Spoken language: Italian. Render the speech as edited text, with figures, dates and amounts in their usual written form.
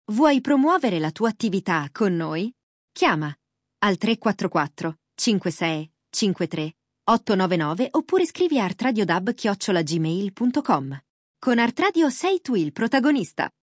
Vuoi promuovere la tua attività con noi? Chiama al 344 56 53 899 oppure scrivi a artradiodab@gmail.com. Con Artradio sei tu il protagonista.